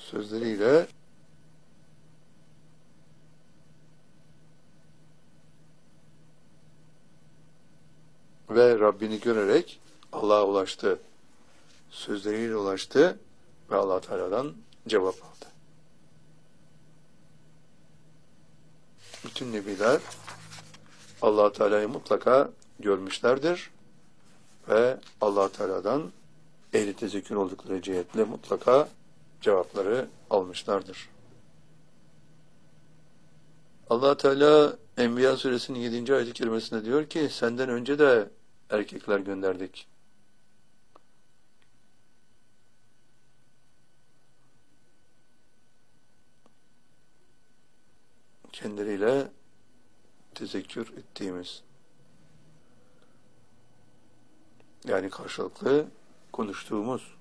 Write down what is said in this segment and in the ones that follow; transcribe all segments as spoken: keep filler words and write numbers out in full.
sözleriyle ve Rabbini görerek Allah'a ulaştı. Sözleriyle ulaştı ve Allah Teala'dan cevap aldı. Bütün nebiler Allah Teala'yı mutlaka görmüşlerdir ve Allah Teala'dan ehli tezekkür oldukları cihetle mutlaka cevapları almışlardır. Allah Teala Enbiya suresinin yedinci ayet-i kerimesinde diyor ki, senden önce de erkekler gönderdik. Kendileriyle tezekkür ettiğimiz, yani karşılıklı konuştuğumuz,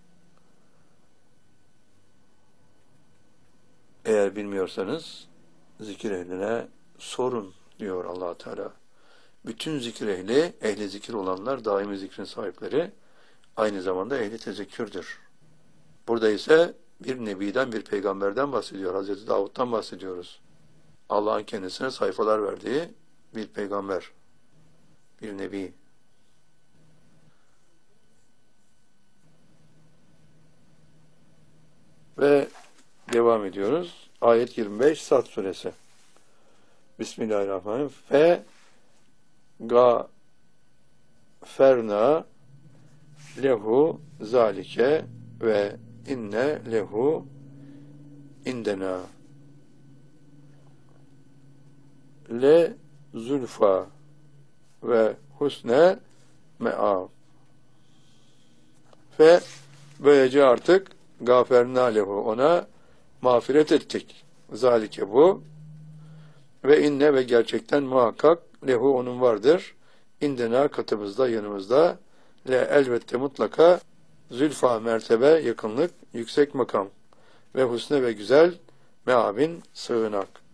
eğer bilmiyorsanız zikir ehline sorun diyor Allah Teala. Bütün zikir ehli, ehli zikir olanlar daimi zikrin sahipleri, aynı zamanda ehli tezekkürdür. Burada ise bir nebiden, bir peygamberden bahsediyor. Hazreti Davud'dan bahsediyoruz. Allah'ın kendisine sayfalar verdiği bir peygamber, bir nebi. Ve devam ediyoruz. Ayet yirmi beş, Sad suresi. Bismillahirrahmanirrahim. Fe ga ferna lehu zalike ve inne lehu indena le zulfa ve husne me'ab. Ve böylece artık gaferna lehu, ona mağfiret ettik. Zalike bu. Ve inne, ve gerçekten muhakkak, lehu onun vardır. İndena, katımızda, yanımızda. Le, elbette mutlaka, zülfa, mertebe, yakınlık, yüksek makam. Ve husne, ve güzel, meabin, sığınak.